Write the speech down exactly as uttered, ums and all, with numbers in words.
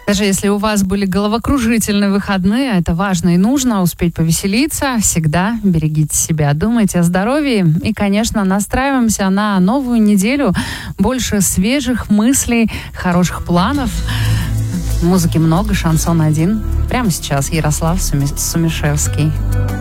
Даже если у вас были головокружительные выходные, это важно и нужно успеть повеселиться. Всегда берегите себя, думайте о здоровье. И, конечно, настраиваемся на новую неделю. Больше свежих мыслей, хороших планов. Музыки много, шансон один. Прямо сейчас Ярослав Сумишевский.